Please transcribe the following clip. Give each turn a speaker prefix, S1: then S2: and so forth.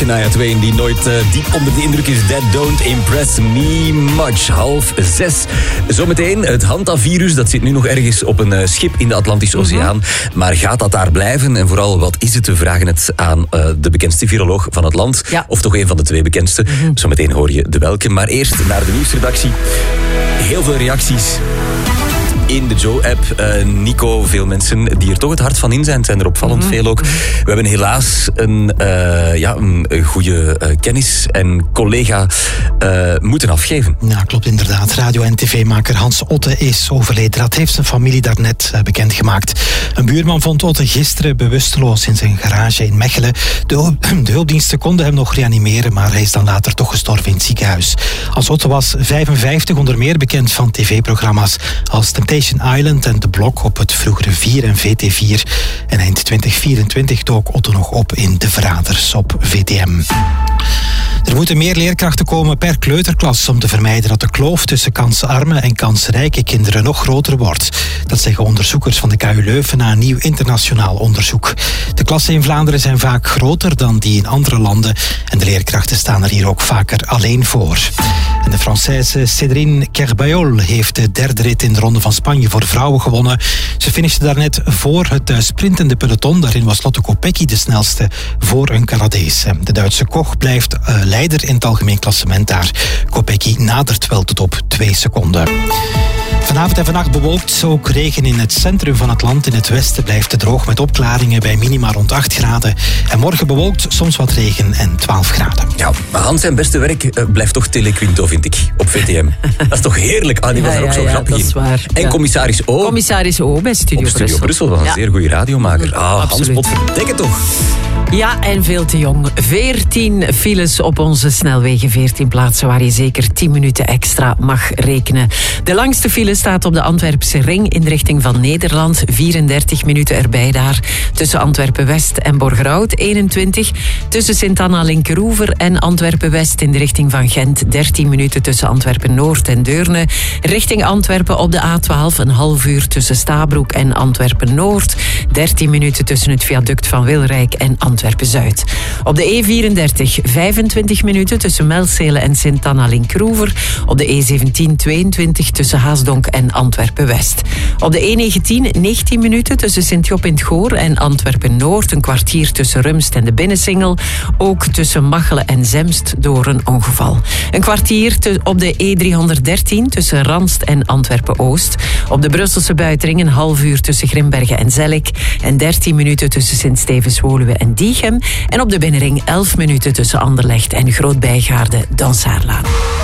S1: Shania Twain, die nooit diep onder de indruk is. That don't impress me much. 5:30. Zometeen het hantavirus, dat zit nu nog ergens op een schip in de Atlantische Oceaan. Maar gaat dat daar blijven? En vooral, wat is het? We vragen het aan de bekendste viroloog van het land. Ja. Of toch een van de twee bekendste. Zometeen hoor je de welke. Maar eerst naar de nieuwsredactie. Heel veel reacties in de Joe-app. Nico, veel mensen die er toch het hart van in zijn er opvallend veel ook. We hebben helaas een goede kennis en collega moeten afgeven.
S2: Ja, klopt inderdaad. Radio- en tv-maker Hans Otte is overleden. Dat heeft zijn familie daarnet bekendgemaakt. Een buurman vond Otte gisteren bewusteloos in zijn garage in Mechelen. De hulpdiensten konden hem nog reanimeren, maar hij is dan later toch gestorven in het ziekenhuis. Hans Otte was 55, onder meer bekend van tv-programma's als Temptation Island en De Blok op het vroegere 4 en VT4. En eind 2024 dook Otto nog op in De Verraders op VTM. Er moeten meer leerkrachten komen per kleuterklas om te vermijden dat de kloof tussen kansarme en kansrijke kinderen nog groter wordt. Dat zeggen onderzoekers van de KU Leuven na een nieuw internationaal onderzoek. De klassen in Vlaanderen zijn vaak groter dan die in andere landen en de leerkrachten staan er hier ook vaker alleen voor. En de Française Cédrine Kerbayol heeft de derde rit in de Ronde van Spanje voor vrouwen gewonnen. Ze finishte daarnet voor het sprintende peloton. Daarin was Lotte Kopecky de snelste voor een Canadees. De Duitse Koch blijft leider in het algemeen klassement daar. Kopecky nadert wel tot op 2 seconden. Vanavond en vannacht bewolkt, ook regen in het centrum van het land. In het westen blijft het droog met opklaringen bij minima rond 8 graden. En morgen bewolkt, soms wat regen en 12 graden.
S1: Ja, maar Hans zijn beste werk blijft toch Telequinto, vind ik, op VTM. Dat is toch heerlijk? Die was er ook zo grappig in.
S3: Waar.
S1: En commissaris O.
S3: Commissaris O bij Studio
S1: Brussel was een zeer goede radiomaker. Hans, potverdek toch.
S3: Ja, en veel te jong. 14 files op onze snelwegen. 14 plaatsen waar je zeker 10 minuten extra mag rekenen. De langste file staat op de Antwerpse ring in de richting van Nederland. 34 minuten erbij daar. Tussen Antwerpen-West en Borgerhout 21. Tussen Sint-Anna-Linkeroever en Antwerpen-West in de richting van Gent. 13 minuten tussen Antwerpen-Noord en Deurne. Richting Antwerpen op de A12 een half uur tussen Stabroek en Antwerpen-Noord. 13 minuten tussen het viaduct van Wilrijk en Antwerpen-Zuid. Op de E34 25 minuten tussen Melcelen en Sint-Anna-Linkeroever. Op de E17 22 tussen Haasdonk en Antwerpen-West. Op de E19 19 minuten tussen Sint-Job in het Goor en Antwerpen-Noord. Een kwartier tussen Rumst en de Binnensingel. Ook tussen Machelen en Zemst door een ongeval. Een kwartier op de E313 tussen Ranst en Antwerpen-Oost. Op de Brusselse Buitering een half uur tussen Grimbergen en Zellik. En 13 minuten tussen Sint-Stevens-Woluwe en Diegem. En op de Binnenring 11 minuten tussen Anderlecht en Groot-Bijgaarde-Dansaarlaan.